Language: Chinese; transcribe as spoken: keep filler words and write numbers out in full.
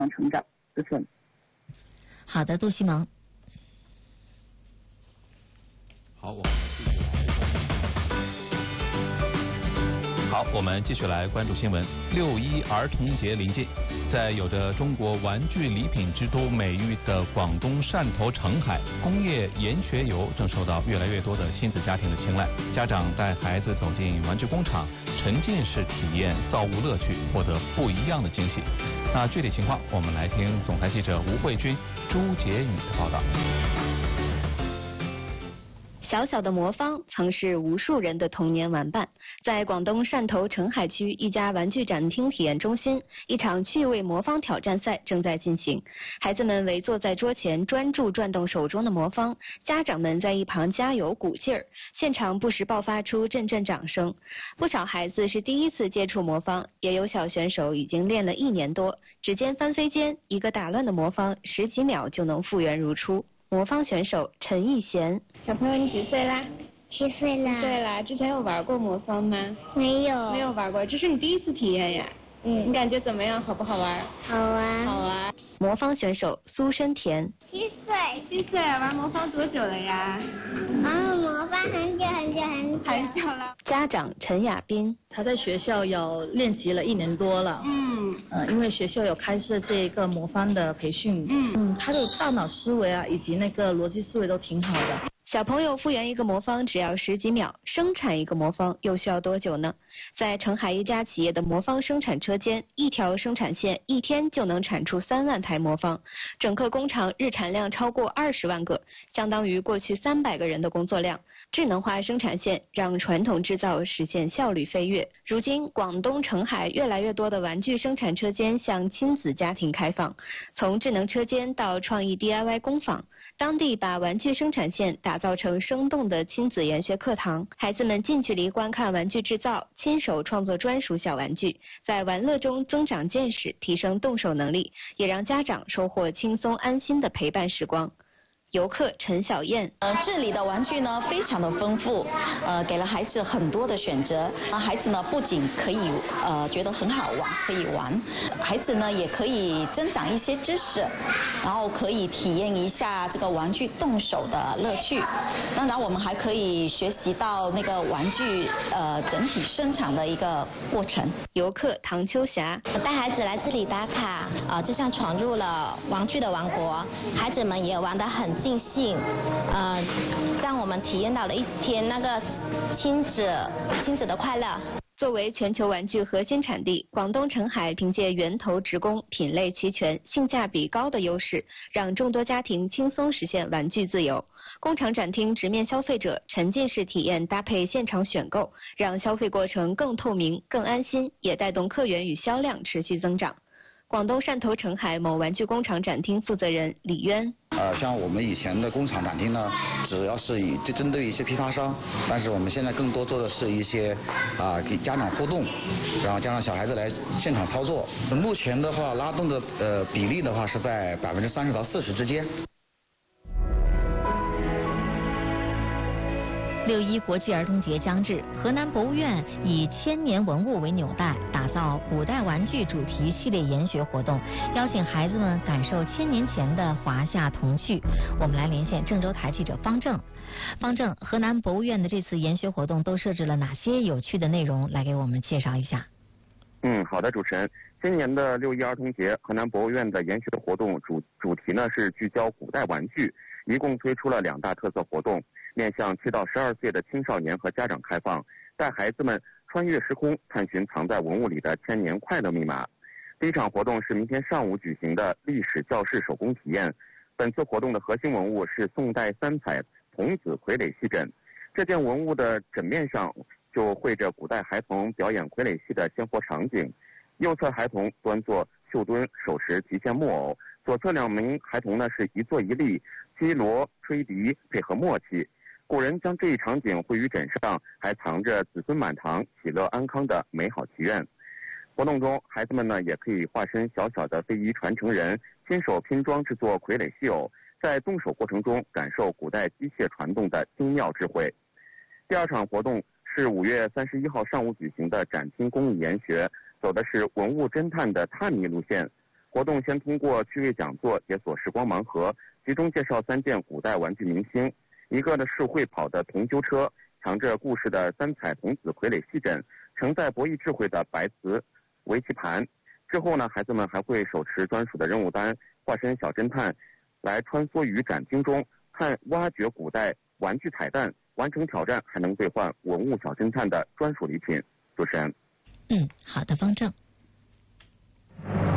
成长。谢谢。 好的，杜西蒙。 好，我们继续来。好，我们继续来关注新闻。六一儿童节临近，在有着中国玩具礼品之都美誉的广东汕头澄海，工业研学游正受到越来越多的亲子家庭的青睐。家长带孩子走进玩具工厂，沉浸式体验造物乐趣，获得不一样的惊喜。那具体情况，我们来听总台记者吴慧君、朱洁宇的报道。 小小的魔方曾是无数人的童年玩伴。在广东汕头澄海区一家玩具展厅体验中心，一场趣味魔方挑战赛正在进行。孩子们围坐在桌前，专注转动手中的魔方，家长们在一旁加油鼓劲儿，现场不时爆发出阵阵掌声。不少孩子是第一次接触魔方，也有小选手已经练了一年多。指尖翻飞间，一个打乱的魔方十几秒就能复原如初。魔方选手陈艺贤， 小朋友你几岁啦？ 七岁啦。 七岁啦，之前有玩过魔方吗？ 没有。 没有玩过，这是你第一次体验呀？ 嗯。 你感觉怎么样？好不好玩？ 好玩。 好玩。 魔方选手苏申田， 七岁。 七岁，玩魔方多久了呀？ 玩魔方很久很久很久。 很久了。 家长陈亚斌， 他在学校有练习了一年多了。 嗯。 呃，因为学校有开设这个魔方的培训。 嗯。 嗯，他的大脑思维啊，以及那个逻辑思维都挺好的。 小朋友复原一个魔方只要十几秒，生产一个魔方又需要多久呢？在澄海一家企业的魔方生产车间，一条生产线一天就能产出三万台魔方，整个工厂日产量超过二十万个，相当于过去三百个人的工作量。智能化生产线让传统制造实现效率飞跃。如今，广东澄海越来越多的玩具生产车间向亲子家庭开放，从智能车间到创意 D I Y 工坊，当地把玩具生产线打造成生动的亲子研学课堂，孩子们近距离观看玩具制造，亲手创作专属小玩具，在玩乐中增长见识，提升动手能力，也让家长收获轻松安心的陪伴时光。游客陈小燕， 呃，这里的玩具呢非常的丰富，呃，给了孩子很多的选择。啊，孩子呢不仅可以呃觉得很好玩，可以玩，孩子呢也可以增长一些知识，然后可以体验一下这个玩具动手的乐趣。当然，我们还可以学习到那个玩具呃整体生产的一个过程。 游客唐秋霞， 我带孩子来这里打卡，啊、呃，就像闯入了玩具的王国，孩子们也玩得很尽兴，呃，让我们体验到了一天那个亲子亲子的快乐。 作为全球玩具核心产地，广东澄海凭借源头直供、品类齐全、性价比高的优势，让众多家庭轻松实现玩具自由。工厂展厅直面消费者，沉浸式体验搭配现场选购，让消费过程更透明、更安心，也带动客源与销量持续增长。广东汕头澄海某玩具工厂展厅负责人李渊， 呃，像我们以前的工厂展厅呢，主要是以就针对一些批发商，但是我们现在更多做的是一些啊、呃、给家长互动，然后加上小孩子来现场操作。目前的话，拉动的呃比例的话是在百分之三十到四十之间。 六一国际儿童节将至，河南博物院以千年文物为纽带，打造古代玩具主题系列研学活动，邀请孩子们感受千年前的华夏童趣。我们来连线郑州台记者方正。方正，河南博物院的这次研学活动都设置了哪些有趣的内容？来给我们介绍一下。 嗯，好的，主持人。今年的六一儿童节，河南博物院的研学活动主主题呢是聚焦古代玩具，一共推出了两大特色活动。面向七到十二岁的青少年和家长开放，带孩子们穿越时空，探寻藏在文物里的千年快乐密码。第一场活动是明天上午举行的历史教室手工体验。本次活动的核心文物是宋代三彩童子傀儡戏枕，这件文物的枕面上就绘着古代孩童表演傀儡戏的鲜活场景。右侧孩童端坐绣墩，手持极限木偶；左侧两名孩童呢是一坐一立，击锣吹笛，配合默契。古人将这一场景绘于枕上，还藏着子孙满堂、喜乐安康的美好祈愿。活动中，孩子们呢也可以化身小小的非遗传承人，亲手拼装制作傀儡戏偶，在动手过程中感受古代机械传动的精妙智慧。第二场活动是五月三十一号上午举行的展厅公益研学，走的是文物侦探的探秘路线。 活动先通过趣味讲座解锁时光盲盒，集中介绍三件古代玩具明星，一个呢是会跑的铜鸠车，藏着故事的三彩童子傀儡细枕，承载博弈智慧的白瓷围棋盘。之后呢，孩子们还会手持专属的任务单，化身小侦探，来穿梭于展厅中，看挖掘古代玩具彩蛋，完成挑战还能兑换文物小侦探的专属礼品。主持人， 嗯，好的，方正。